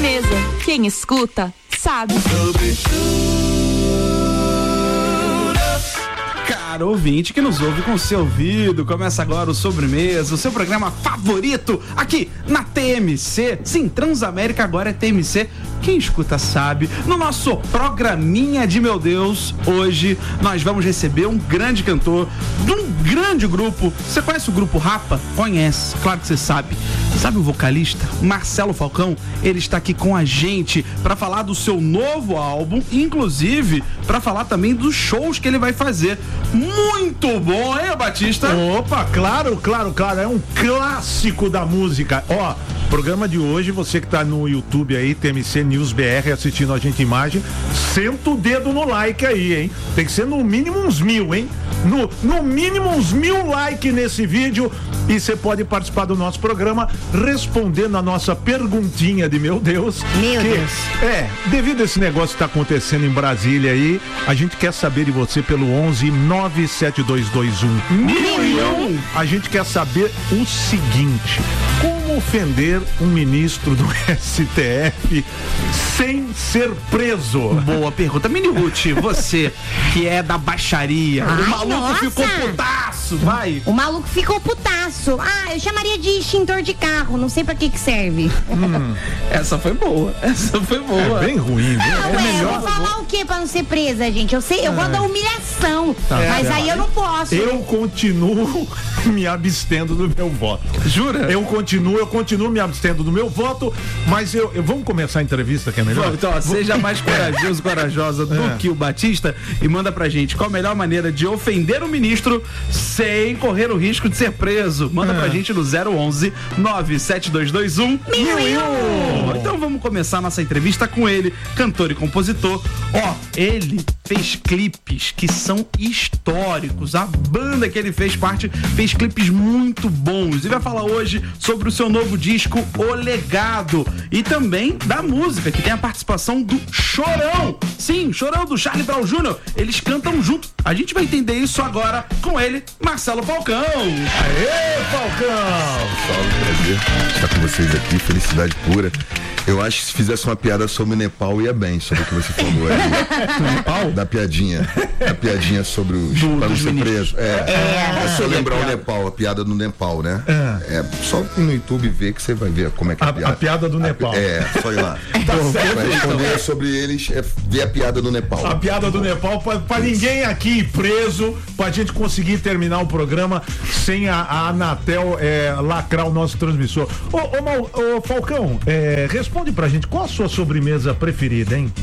Sobremesa. Quem escuta, sabe. Caro ouvinte que nos ouve com seu ouvido, começa agora o Sobremesa, o seu programa favorito aqui na TMC. Sim, Transamérica agora é TMC. Quem escuta sabe. No nosso programinha de meu Deus, hoje nós vamos receber um grande cantor de um grande grupo. Você conhece o grupo Rapa? Conhece, claro que você sabe. Sabe o vocalista Marcelo Falcão? Ele está aqui com a gente para falar do seu novo álbum, inclusive para falar também dos shows que ele vai fazer. Muito bom, hein, Batista? Opa, claro, é um clássico da música. Ó, programa de hoje, você que tá no YouTube aí, TMC News BR, assistindo a gente em imagem, senta o dedo no like aí, hein? Tem que ser no mínimo uns 1000, hein? No mínimo uns 1000 likes nesse vídeo e você pode participar do nosso programa respondendo a nossa perguntinha de meu Deus. Meu Deus. Devido a esse negócio que tá acontecendo em Brasília aí, a gente quer saber de você pelo 11 97221 1001. A gente quer saber o seguinte: como ofender um ministro do STF sem ser preso? Boa pergunta. Mini Ruth, você que é da baixaria, o maluco ficou putaço, vai. O maluco ficou putaço. Eu chamaria de extintor de carro, não sei pra que serve. Essa foi boa. É bem ruim, viu? Eu vou falar o que pra não ser presa, gente? Eu sei, eu gosto da humilhação, mas aí eu não posso. Eu continuo me abstendo do meu voto. Jura? Eu continuo me abstendo do meu voto, mas vamos começar a entrevista, que é melhor? Então, seja mais corajosa do que o Batista e manda pra gente qual a melhor maneira de ofender o ministro sem correr o risco de ser preso. Manda pra gente no 011 97221 1001. Então vamos começar nossa entrevista com ele, cantor e compositor. Ele fez clipes que são históricos. A banda que ele fez parte fez clipes muito bons e vai falar hoje sobre o seu novo disco, O Legado, e também da música, que tem a participação do Chorão. Sim, Chorão, do Charlie Brown Jr. Eles cantam junto. A gente vai entender isso agora com ele, Marcelo Falcão. Aê, Falcão! Salve, prazer estar com vocês aqui, felicidade pura. Eu acho que se fizesse uma piada sobre o Nepal ia bem, sobre o que você falou aí. Nepal? Da piadinha. A piadinha sobre o para não ser preso. É só lembrar o Nepal, a piada do Nepal, né? É só no YouTube ver que você vai ver como é que é a piada. A piada do Nepal. Só ir lá. Vai responder sobre eles, ver a piada do Nepal. A piada do Nepal, pra ninguém aqui ir preso, pra gente conseguir terminar o programa sem a Anatel lacrar o nosso transmissor. Ô Falcão, responde pra gente, qual a sua sobremesa preferida, hein?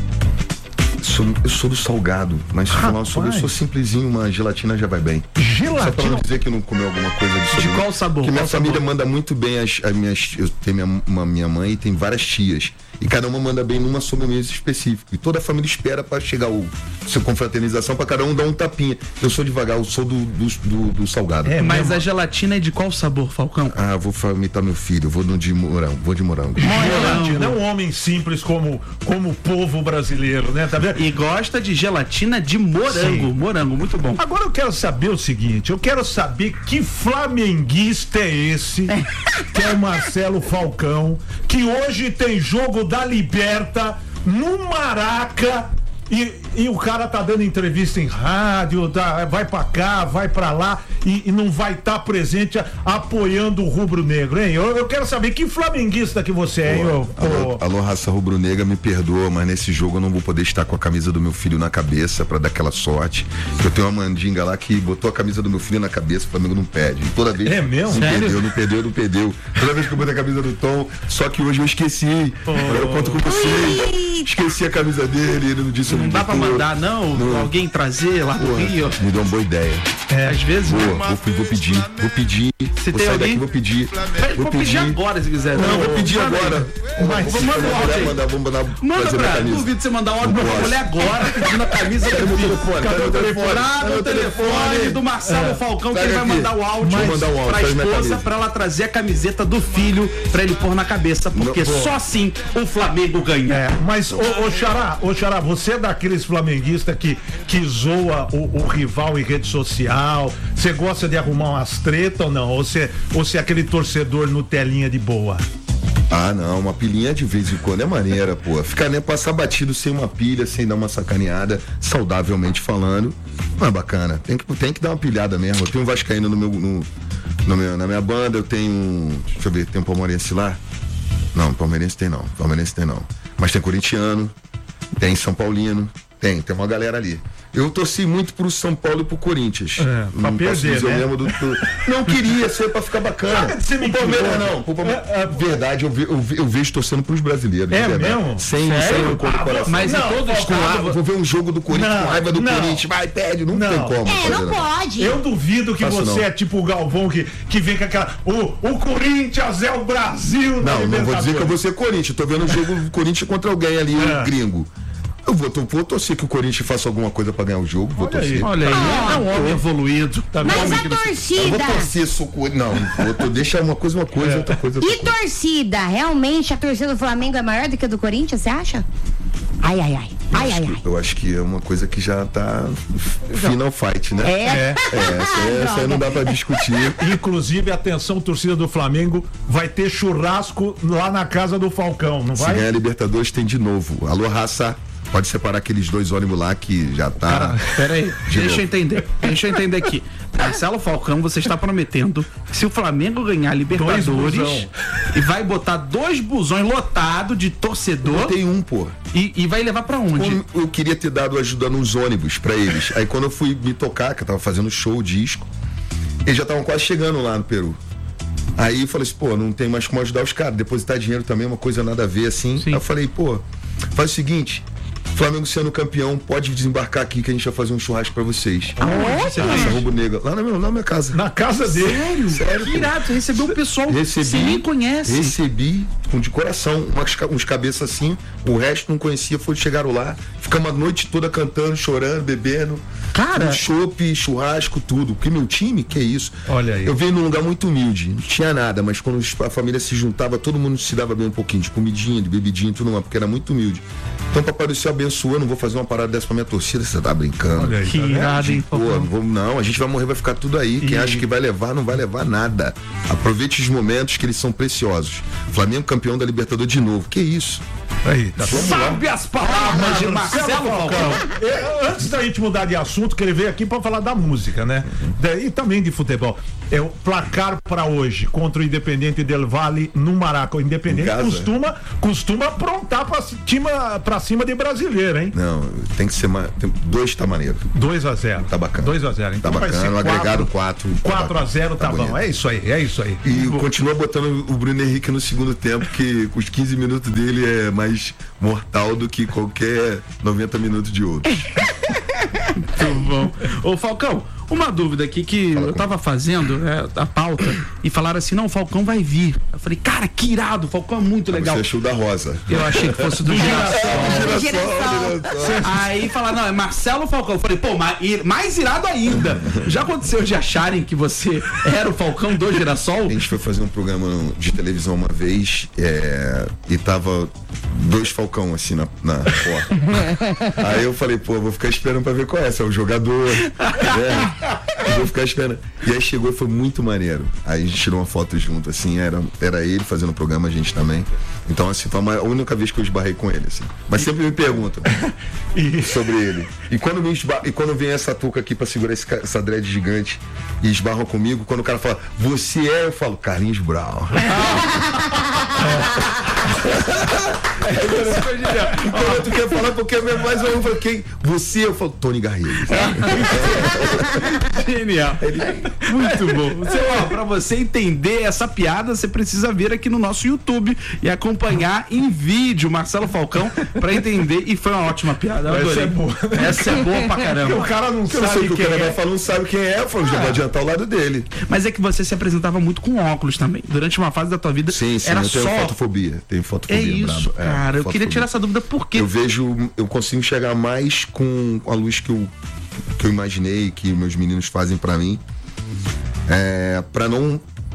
Eu sou do salgado, mas se falar sobre, eu sou simplesinho, uma gelatina já vai bem. Gelatina? Só pra não dizer que não comeu alguma coisa de sobremesa. De qual sabor? Porque minha família manda muito bem eu tenho minha mãe e tem várias tias. E cada uma manda bem numa sobremesa específica. E toda a família espera pra chegar seu confraternização, pra cada um dar um tapinha. Eu sou devagar, eu sou do salgado. Mas a gelatina é de qual sabor, Falcão? Vou imitar meu filho, eu vou de morango. Gelatina é um homem simples como o povo brasileiro, né? Tá vendo? E gosta de gelatina de morango. Sim. Morango, muito bom. Agora eu quero saber o seguinte, eu quero saber que flamenguista é esse, que é o Marcelo Falcão, que hoje tem jogo da Liberta no Maraca e o cara tá dando entrevista em rádio, vai pra cá, vai pra lá e não vai estar presente apoiando o rubro-negro, hein? Eu quero saber que flamenguista que você é, hein? Alô, raça rubro-negra, me perdoa, mas nesse jogo eu não vou poder estar com a camisa do meu filho na cabeça pra dar aquela sorte. Eu tenho uma mandinga lá que botou a camisa do meu filho na cabeça, o Flamengo não perde. E toda vez. É mesmo? Não perdeu. Toda vez que eu botei a camisa do Tom, só que hoje eu esqueci. Eu conto com você. Esqueci a camisa dele, ele não disse. Não dá pra mandar, não? Alguém trazer lá do Rio? Me deu uma boa ideia. Às vezes. Vou pedir. Se tem alguém? Vou pedir. Vou pedir agora, se quiser. Não, vou pedir agora. Vamos mandar Manda pra camisa. Duvido você mandar um áudio pra mulher agora pedindo a camisa do filho. Cadê o telefone? O telefone do Marcelo Falcão, que ele vai mandar o áudio pra esposa pra ela trazer a camiseta do filho pra ele pôr na cabeça, porque só assim o Flamengo ganha. Mas, ô Xará, você é daqueles flamenguistas que zoa o rival em rede social? Você gosta de arrumar umas tretas ou não? Ou você é aquele torcedor Nutelinha de boa? Ah, não, uma pilhinha de vez em quando é maneira, pô. Ficar nem passar batido sem uma pilha, sem dar uma sacaneada, saudavelmente falando, não é bacana. Tem que dar uma pilhada mesmo. Eu tenho um vascaíno na minha banda, eu tenho. Deixa eu ver, tem um palmeirense lá? Não, palmeirense tem não. Mas tem corintiano, tem São Paulino, tem uma galera ali. Eu torci muito pro São Paulo e pro Corinthians. Pra perder, né? Não queria ser pra ficar bacana. O Palmeiras não. Verdade, eu vejo torcendo pros brasileiros. É mesmo? Sem o coração. Mas em todo estado. Vou ver um jogo do Corinthians com raiva do Corinthians. Vai, perde. Não tem como. Não pode. Eu duvido que você é tipo o Galvão que vem com aquela. O Corinthians é o Brasil. Não vou dizer que eu vou ser Corinthians. Tô vendo o jogo do Corinthians contra alguém ali, um gringo. Eu vou torcer que o Corinthians faça alguma coisa pra ganhar o jogo. Vou torcer. Olha aí, é um homem evoluído. Mas a torcida. Eu vou torcer deixa uma coisa, outra coisa. E torcida? Realmente a torcida do Flamengo é maior do que a do Corinthians, você acha? Ai. Eu acho que é uma coisa que já tá final fight, né? Essa aí não dá pra discutir. Inclusive, atenção, torcida do Flamengo, vai ter churrasco lá na casa do Falcão, não vai? Se ganhar a Libertadores tem de novo. Alô, raça. Pode separar aqueles 2 ônibus lá que já tá. Cara, peraí, deixa eu entender aqui. Marcelo Falcão, você está prometendo que se o Flamengo ganhar a Libertadores e vai botar 2 busões lotados de torcedor. Tem um, pô. E vai levar pra onde? Eu queria ter dado ajuda nos ônibus pra eles. Aí quando eu fui me tocar, que eu tava fazendo show, disco, eles já estavam quase chegando lá no Peru. Aí eu falei assim, pô, não tem mais como ajudar os caras. Depositar dinheiro também é uma coisa nada a ver, assim. Sim. Aí eu falei, pô, faz o seguinte. Flamengo sendo campeão, pode desembarcar aqui que a gente vai fazer um churrasco pra vocês. Aonde? Roubo Negro. Lá na minha casa. Na casa dele. Sério? Que irado, você recebeu o pessoal que você nem conhece. Recebi de coração, uns cabeças assim, o resto não conhecia, chegaram lá, ficamos a noite toda cantando, chorando, bebendo. Cara, chopp, churrasco, tudo. Porque meu time, que é isso? Olha aí. Eu venho num lugar muito humilde, não tinha nada, mas quando a família se juntava, todo mundo se dava bem um pouquinho, de comidinha, de bebidinha, tudo mais, porque era muito humilde. Então, Papai do Céu abençoa, não vou fazer uma parada dessa pra minha torcida, você tá brincando. Olha aí, que irado, hein? Não, a gente vai morrer, vai ficar tudo aí. Quem acha que vai levar, não vai levar nada. Aproveite os momentos que eles são preciosos. Flamengo campeão da Libertadores de novo. Que isso? Aí, tá Sabe as palavras de Marcelo Falcão. Antes da gente mudar de assunto, que ele veio aqui pra falar da música, né? E também de futebol. É o placar pra hoje contra o Independente Del Valle no Maraca. O Independente costuma aprontar pra cima de brasileiro, hein? Não, tem que ser 2 tá maneiro. 2-0. Tá bacana. 2-0. Então tá bacana, agregado 4. 4-0 tá bom. É isso aí. E continua botando o Bruno Henrique no segundo tempo, que os 15 minutos dele é mais mortal do que qualquer 90 minutos de outro. Muito bom. Ô, Falcão, uma dúvida aqui que eu tava fazendo a pauta e falaram assim, não, o Falcão vai vir. Eu falei, cara, que irado, o Falcão é muito legal. Você achou da Rosa. Eu achei que fosse do Girassol. Aí falaram, não, é Marcelo Falcão. Eu falei, pô, mais irado ainda. Já aconteceu de acharem que você era o Falcão do Girassol? A gente foi fazer um programa de televisão uma vez e tava 2 Falcão assim na porta. Aí eu falei, pô, vou ficar esperando pra ver qual é, se é o jogador. Vou ficar esperando. E aí chegou e foi muito maneiro. Aí a gente tirou uma foto junto, assim, era ele fazendo o programa, a gente também. Então, assim, foi a única vez que eu esbarrei com ele, assim. Mas sempre me perguntam sobre ele. E quando vem essa touca aqui pra segurar essa dread gigante e esbarram comigo, quando o cara fala, você é, eu falo, Carlinhos Brown. E quando tu quer falar, porque é mais ou menos, quem? Você, eu falo, Tony Garrido. Genial. Muito bom. Pra você entender essa piada, você precisa vir aqui no nosso YouTube e acompanhar em vídeo Marcelo Falcão pra entender. E foi uma ótima piada. Essa é boa. Essa é boa pra caramba. O cara não sabe quem é. Não sabe quem é, já vai adiantar o lado dele. Mas é que você se apresentava muito com óculos também. Durante uma fase da tua vida. Sim, era eu tenho só... fotofobia. Tenho fotofobia. É isso, cara. Eu queria tirar essa dúvida por quê? Eu consigo enxergar mais com a luz que eu imaginei, que meus meninos fazem pra mim. Pra não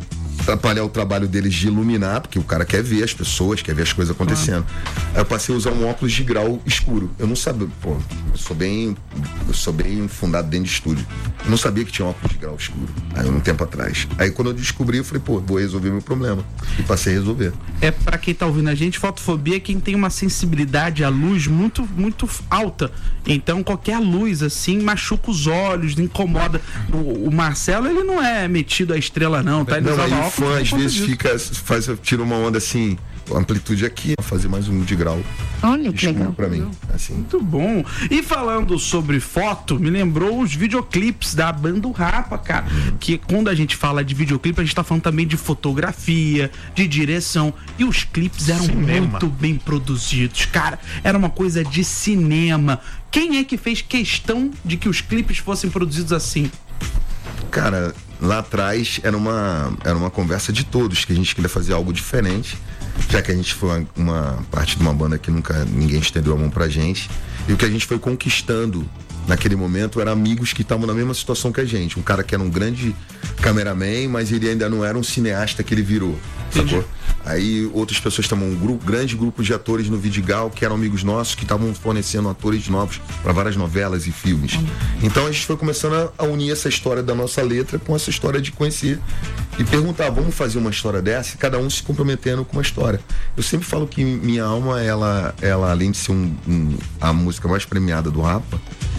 atrapalhar o trabalho deles de iluminar, porque o cara quer ver as pessoas, quer ver as coisas acontecendo. Aí eu passei a usar um óculos de grau escuro. Eu não sabia, eu sou bem fundado dentro de estúdio. Eu não sabia que tinha um óculos de grau escuro, aí um tempo atrás. Aí quando eu descobri, eu falei, vou resolver meu problema. E passei a resolver. Pra quem tá ouvindo a gente, fotofobia é quem tem uma sensibilidade à luz muito, muito alta. Então qualquer luz assim machuca os olhos, incomoda. O Marcelo, ele não é metido à estrela não, tá? Ele não, usa aí o óculos fã às vezes tira uma onda assim, amplitude aqui, fazer mais um de grau. Olha que legal. Pra mim, assim. Muito bom. E falando sobre foto, me lembrou os videoclipes da banda Rapa, cara. Que quando a gente fala de videoclipe, a gente tá falando também de fotografia, de direção. E os clipes eram muito bem produzidos, cara. Era uma coisa de cinema. Quem é que fez questão de que os clipes fossem produzidos assim? Cara, lá atrás era uma conversa de todos, que a gente queria fazer algo diferente, já que a gente foi uma parte de uma banda que nunca ninguém estendeu a mão pra gente. E o que a gente foi conquistando naquele momento eram amigos que estavam na mesma situação que a gente. Um cara que era um grande cameraman, mas ele ainda não era um cineasta que ele virou, sacou? Aí outras pessoas estavam, grande grupo de atores no Vidigal, que eram amigos nossos, que estavam fornecendo atores novos para várias novelas e filmes. Então a gente foi começando a unir essa história da nossa letra com essa história de conhecer e perguntar, vamos fazer uma história dessa? E cada um se comprometendo com uma história. Eu sempre falo que Minha Alma, ela além de ser a música mais premiada do Rapa,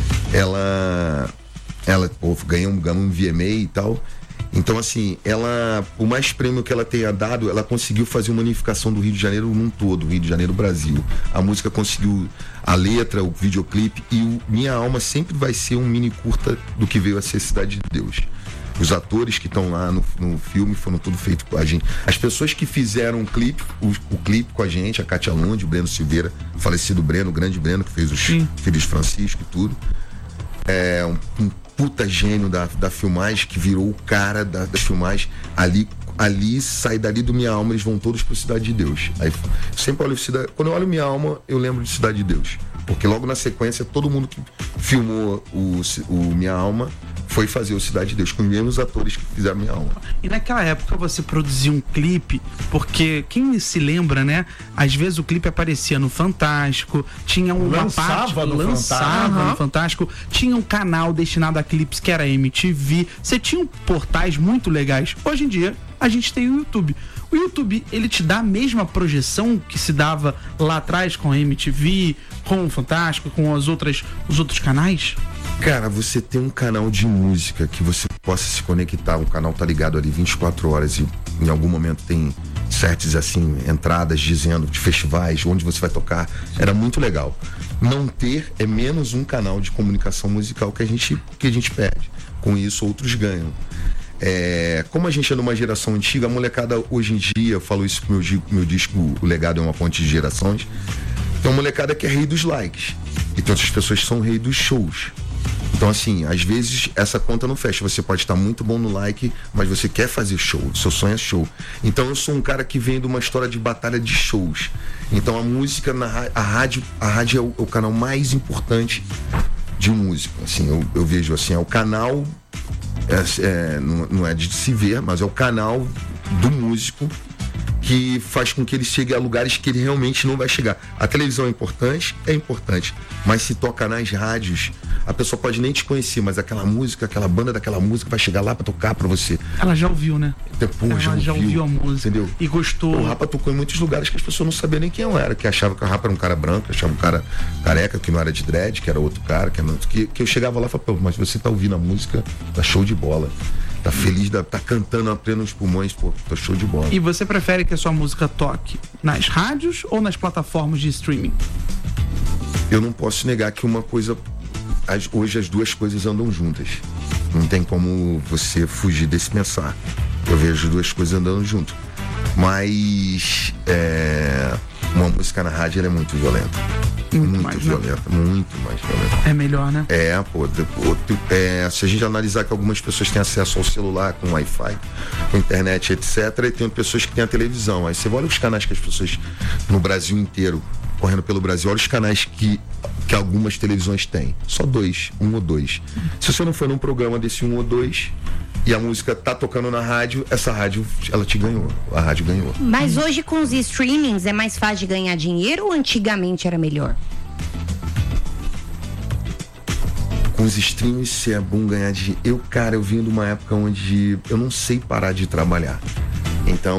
ela ganhou um VMA e tal. Então, assim, o mais prêmio que ela tenha dado, ela conseguiu fazer uma unificação do Rio de Janeiro num todo, Rio de Janeiro, Brasil. A música conseguiu a letra, o videoclipe, e o Minha Alma sempre vai ser um mini curta do que veio a ser Cidade de Deus. Os atores que estão lá no filme foram tudo feito com a gente. As pessoas que fizeram o clipe com a gente, a Kátia Lund, o Breno Silveira, o falecido Breno, o grande Breno, que fez os Filhos de Francisco e tudo. É um puta gênio da filmagem, que virou o cara das filmagens. Ali sai dali do Minha Alma, eles vão todos pro Cidade de Deus. Aí sempre olho quando eu olho Minha Alma, eu lembro de Cidade de Deus, porque logo na sequência todo mundo que filmou o Minha Alma foi fazer o Cidade de Deus, com os mesmos atores que fizeram Minha Alma. E naquela época você produzia um clipe, porque quem se lembra, né? Às vezes o clipe aparecia no Fantástico, tinha lançava no Fantástico, tinha um canal destinado a clipes que era MTV, você tinha portais muito legais. Hoje em dia a gente tem o YouTube. O YouTube, ele te dá a mesma projeção que se dava lá atrás com a MTV, com o Fantástico, com os outros canais? Cara, você tem um canal de música que você possa se conectar, o canal tá ligado ali 24 horas e em algum momento tem certas assim, entradas dizendo de festivais, onde você vai tocar, era muito legal. Não ter é menos um canal de comunicação musical que a gente perde. Com isso outros ganham. Como a gente é numa geração antiga, a molecada hoje em dia, eu falo isso que meu disco O Legado é uma ponte de gerações, tem uma molecada que é rei dos likes e tem outras pessoas que são rei dos shows. Então, assim, às vezes essa conta não fecha. Você pode estar muito bom no like, mas você quer fazer show. Seu sonho é show. Então, eu sou um cara que vem de uma história de batalha de shows. Então, a música, a rádio é o canal mais importante de música. Assim, eu vejo assim, é o canal, não é de se ver, mas é o canal do músico que faz com que ele chegue a lugares que ele realmente não vai chegar. A televisão é importante, mas se toca nas rádios, a pessoa pode nem te conhecer, mas aquela música, aquela banda daquela música vai chegar lá pra tocar pra você. Ela já ouviu, né? Depois já ouviu a música, entendeu? E gostou. O Rapa tocou em muitos lugares que as pessoas não sabiam nem quem eu era, que achavam que o Rapa era um cara branco, achavam um cara careca, que não era de dread, que era outro cara, que eu chegava lá e falava, pô, mas você tá ouvindo a música, tá show de bola. Tá feliz, tá cantando a pleno nos pulmões, pô, tá show de bola. E você prefere que a sua música toque nas rádios ou nas plataformas de streaming? Eu não posso negar que uma coisa, hoje as duas coisas andam juntas. Não tem como você fugir desse pensar. Eu vejo as duas coisas andando junto. Mas uma música na rádio, ela é muito violenta. Muito mais violenta. É melhor, né? Se a gente analisar que algumas pessoas têm acesso ao celular com Wi-Fi, com internet, etc., e tem pessoas que têm a televisão. Aí você olha os canais que as pessoas no Brasil inteiro, correndo pelo Brasil, olha os canais que algumas televisões têm. Só um ou dois. Se você não for num programa desse um ou dois, e a música tá tocando na rádio, essa rádio, ela te ganhou. A rádio ganhou. Mas hoje com os streamings é mais fácil de ganhar dinheiro ou antigamente era melhor? Com os streams é bom ganhar dinheiro. Eu vim de uma época onde eu não sei parar de trabalhar. Então,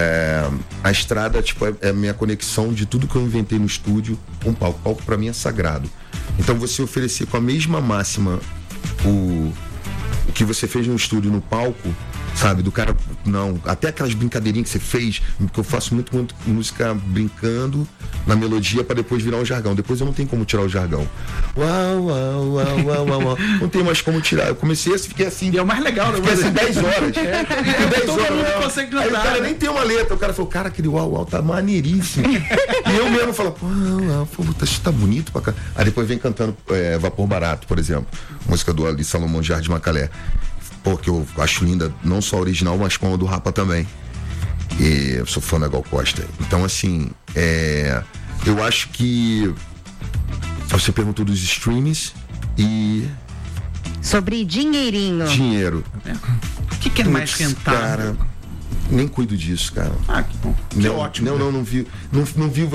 a estrada, tipo, é a minha conexão de tudo que eu inventei no estúdio com o palco. O palco pra mim é sagrado. Então, você oferecer com a mesma máxima o que você fez no estúdio, no palco, sabe? Do cara, não, até aquelas brincadeirinhas que você fez, porque eu faço muito música brincando na melodia pra depois virar um jargão. Depois eu não tenho como tirar o jargão. Uau, uau, uau, uau, uau, uau. Não tem mais como tirar. Eu comecei assim, fiquei assim. E é o mais legal, né? Fiquei assim 10 horas. 10 todo horas. mundo consegue cantar. Aí o cara nem tem uma letra. O cara falou, cara, aquele uau, uau tá maneiríssimo. E eu mesmo falo, pô, isso tá bonito pra cá. Aí depois vem cantando Vapor Barato, por exemplo. Música do Ali Salomão Jardim Macalé. Pô, que eu acho linda, não só a original, mas como a do Rapa também. E eu sou fã da Gal Costa. Então, assim, eu acho que você perguntou dos streams e... Sobre dinheirinho. Dinheiro. O que é mais rentável? Cara, nem cuido disso, cara. Ah, que bom. Que ótimo. Não vivo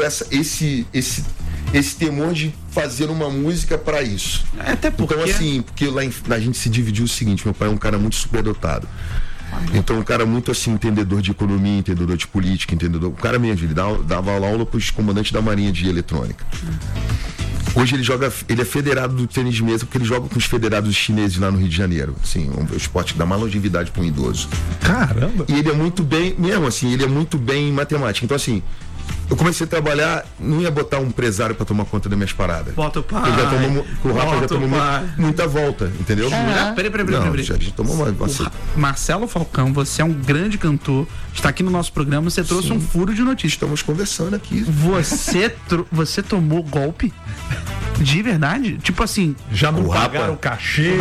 esse temor de fazer uma música pra isso. Até porque... Então, assim, porque lá a gente se dividiu o seguinte, meu pai é um cara muito superdotado. Então, um cara muito, assim, entendedor de economia, entendedor de política, entendedor... O cara mesmo, ele dava aula pros comandantes da Marinha de eletrônica. Hoje ele é federado do tênis de mesa, porque ele joga com os federados chineses lá no Rio de Janeiro. Assim, um esporte que dá mais longevidade para um idoso. Caramba! E ele é muito bem, mesmo assim, ele é muito bem em matemática. Então, assim, eu comecei a trabalhar, não ia botar um empresário para tomar conta das minhas paradas. Bota o pai. O Rafa já tomou muita volta, entendeu? Peraí. Já tomou uma Marcelo Falcão, você é um grande cantor, está aqui no nosso programa, você trouxe um furo de notícia. Estamos conversando aqui. Você tomou golpe? De verdade? Tipo assim... Já não Rapa. pagaram o cachê.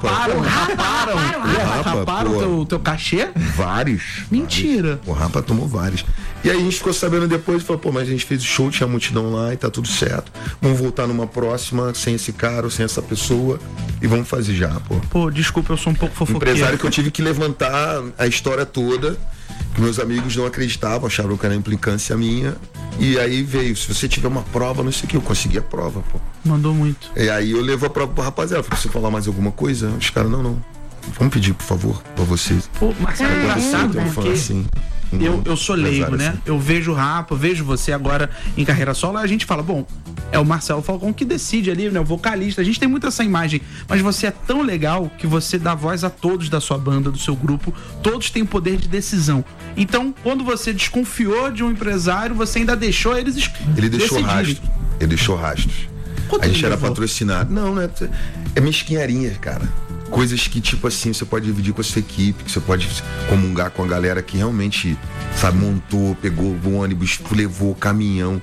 Raparam o teu cachê? Vários. Mentira. O Rapa tomou vários. E aí a gente ficou sabendo depois e falou, pô, mas a gente fez o show, tinha multidão lá e tá tudo certo. Vamos voltar numa próxima, sem esse cara ou sem essa pessoa, e vamos fazer já, pô. Pô, desculpa, eu sou um pouco fofoqueiro. Empresário que eu tive que levantar a história toda, que meus amigos não acreditavam, acharam que era implicância minha. E aí veio, se você tiver uma prova, não sei o que, eu consegui a prova, pô. Mandou muito. E aí eu levo a prova pro rapaziada, falei, você falar mais alguma coisa? Os caras, não. Vamos pedir, por favor, pra vocês. Pô, Marcelo, é engraçado, então, porque assim, eu sou leigo, né? Assim. Eu vejo o Rapa, vejo você agora em carreira solo, a gente fala, bom, é o Marcelo Falcão que decide ali, né? O vocalista, a gente tem muito essa imagem, mas você é tão legal que você dá voz a todos da sua banda, do seu grupo, todos têm poder de decisão. Então, quando você desconfiou de um empresário, você ainda deixou eles Ele deixou decidirem. Ele deixou rastros. A gente era patrocinado. Não é mesquinharia, cara. Coisas que, tipo assim, você pode dividir com a sua equipe, que você pode comungar com a galera que realmente, sabe, montou, pegou o ônibus, levou caminhão,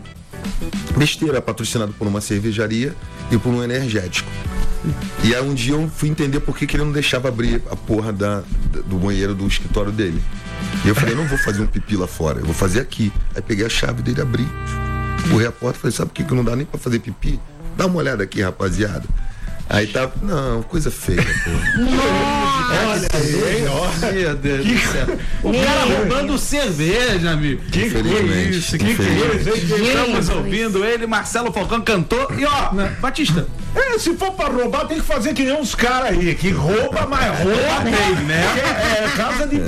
besteira, patrocinado por uma cervejaria e por um energético. E aí um dia eu fui entender por que ele não deixava abrir a porra do banheiro do escritório dele. E eu falei, não vou fazer um pipi lá fora, eu vou fazer aqui. Aí peguei a chave dele, abri, corri a porta e falei, sabe por que não dá nem pra fazer pipi? Dá uma olhada aqui, rapaziada. Aí tá. Não, coisa feia, pô. Olha aí, Meu Deus do céu. O cara roubando cerveja, amigo. Que isso, que coisa, hein? Estamos ouvindo ele, Marcelo Falcão cantou. E ó, Batista. Se for pra roubar, tem que fazer que nem uns caras aí, que rouba, mas rouba bem, né? Casa de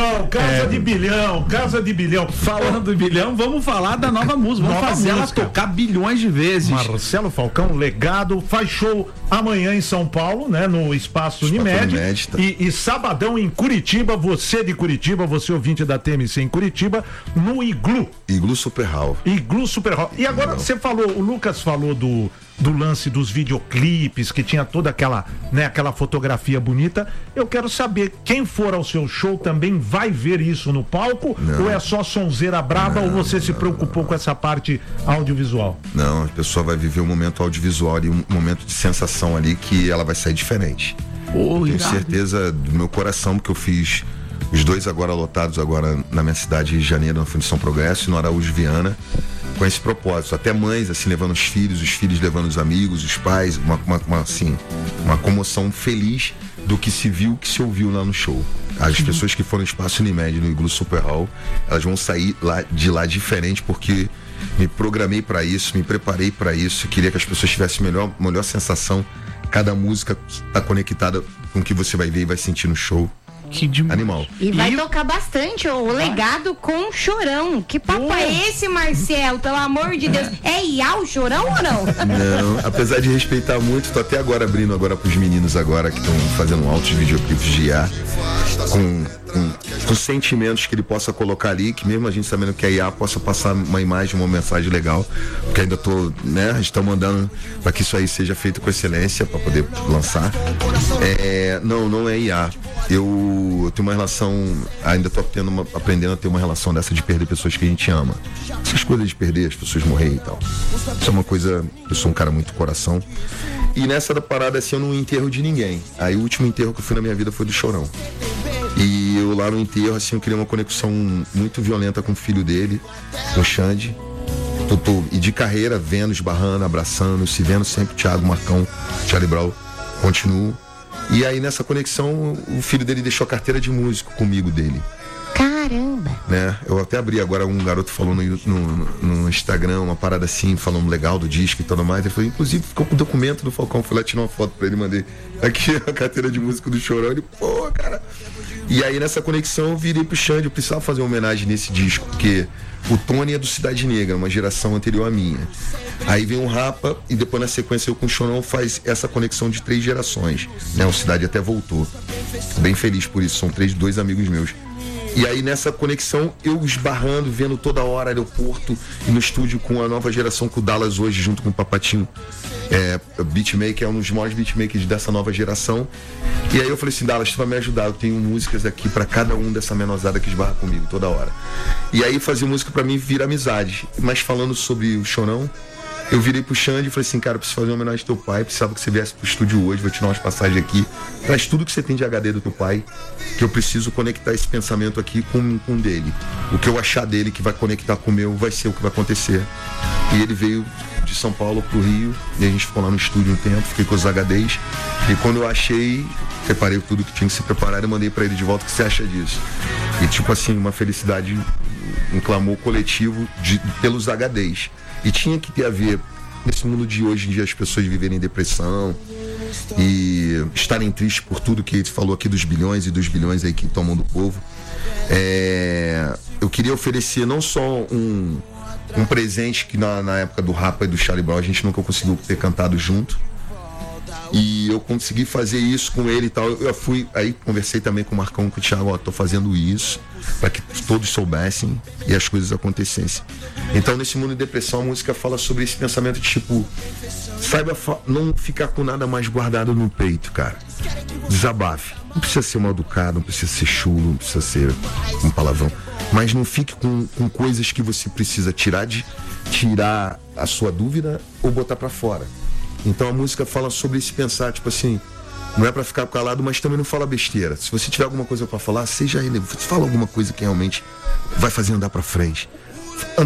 bilhão, casa de bilhão. Falando de bilhão, vamos falar da nova música. Vamos fazer ela tocar bilhões de vezes. Marcelo Falcão, legado, faz show amanhã em São Paulo, né? No Espaço Unimed. E sabadão em Curitiba, você de Curitiba, você ouvinte da TMC em Curitiba, no Iglu. Iglu Super Hall. Iglu Super Hall. E agora você falou, o Lucas falou do lance dos videoclipes, que tinha toda aquela, né, aquela fotografia bonita. Eu quero saber, quem for ao seu show também vai ver isso no palco? Não. Ou é só sonzeira braba, ou você se preocupou com essa parte audiovisual? Não, a pessoa vai viver um momento audiovisual e um momento de sensação ali que ela vai sair diferente. Tenho certeza do meu coração, porque eu fiz os dois agora lotados agora na minha cidade, Rio de Janeiro, na Fundição Progresso e no Araújo Viana, com esse propósito. Até mães, assim, levando os filhos levando os amigos, os pais, uma comoção feliz do que se viu, que se ouviu lá no show. As pessoas que foram no Espaço Unimed, no Iglu Super Hall, elas vão sair de lá diferente, porque me programei para isso, me preparei para isso, queria que as pessoas tivessem melhor sensação. Cada música está conectada com o que você vai ver e vai sentir no show. Que demais. Animal. E vai tocar bastante o Legado com o Chorão. Que papo é esse, Marcelo? Pelo amor de Deus. É IA o Chorão ou não? Não, apesar de respeitar muito, tô até agora abrindo agora pros meninos agora que estão fazendo altos videoclipes de IA com sentimentos que ele possa colocar ali, que mesmo a gente sabendo que a IA possa passar uma imagem, uma mensagem legal, porque ainda tô, né, a gente tá mandando para que isso aí seja feito com excelência para poder lançar. Não é IA. Eu tenho uma relação, ainda tô aprendendo a ter uma relação dessa de perder pessoas que a gente ama. Essas coisas de perder, as pessoas morrer e tal. Isso é uma coisa, eu sou um cara muito coração. E nessa da parada assim, eu não enterro de ninguém. Aí o último enterro que eu fui na minha vida foi do Chorão. E eu lá no enterro, assim, eu criei uma conexão muito violenta com o filho dele, com o Xande. E de carreira, vendo, esbarrando, abraçando, se vendo sempre, Thiago, Marcão, Charlie Brown, continuo. E aí nessa conexão, o filho dele deixou a carteira de músico comigo dele. Caramba! Né? Eu até abri agora, um garoto falou no Instagram, uma parada assim, falando legal do disco e tudo mais. Ele falou, inclusive ficou com o documento do Falcão, fui lá tirar uma foto pra ele, mandei aqui a carteira de músico do Chorão. Ele, pô, cara. E aí nessa conexão eu virei pro Xande, eu precisava fazer uma homenagem nesse disco, porque o Tony é do Cidade Negra, uma geração anterior à minha. Aí vem o Rapa e depois na sequência eu com o Chorão faz essa conexão de 3 gerações, né? O Cidade até voltou. Bem feliz por isso, são 2 amigos meus. E aí nessa conexão, eu esbarrando, vendo toda hora aeroporto e no estúdio com a nova geração, com o Dallas hoje, junto com o Papatinho, beatmaker, é um dos maiores beatmakers dessa nova geração. E aí eu falei assim, Dallas, tu vai me ajudar, eu tenho músicas aqui pra cada um dessa menosada que esbarra comigo toda hora. E aí fazer música pra mim vira amizade. Mas falando sobre o Chorão, eu virei pro Xande e falei assim, cara, eu preciso fazer uma homenagem ao teu pai, precisava que você viesse pro estúdio hoje, vou tirar umas passagens aqui, traz tudo que você tem de HD do teu pai, que eu preciso conectar esse pensamento aqui com dele. O que eu achar dele que vai conectar com o meu vai ser o que vai acontecer. E ele veio de São Paulo pro Rio, e a gente ficou lá no estúdio um tempo, fiquei com os HDs, e quando eu achei, preparei tudo que tinha que se preparar e mandei pra ele de volta, o que você acha disso? E tipo assim, uma felicidade, um clamor coletivo pelos HDs. E tinha que ter a ver, nesse mundo de hoje em dia, as pessoas viverem em depressão e estarem tristes por tudo que ele falou aqui dos bilhões e dos bilhões aí que tomam do povo. Eu queria oferecer não só um presente que na época do Rapa e do Charlie Brown a gente nunca conseguiu ter cantado junto. E eu consegui fazer isso com ele e tal. Eu fui, aí conversei também com o Marcão, com o Thiago, ó, tô fazendo isso para que todos soubessem e as coisas acontecessem. Então nesse mundo de depressão a música fala sobre esse pensamento de tipo, saiba não ficar com nada mais guardado no peito, cara. Desabafe. Não precisa ser mal educado, não precisa ser chulo, não precisa ser um palavrão, mas não fique com coisas que você precisa tirar a sua dúvida ou botar para fora. Então a música fala sobre esse pensar, tipo assim, não é pra ficar calado, mas também não fala besteira. Se você tiver alguma coisa pra falar, seja relevante, fala alguma coisa que realmente vai fazer andar pra frente.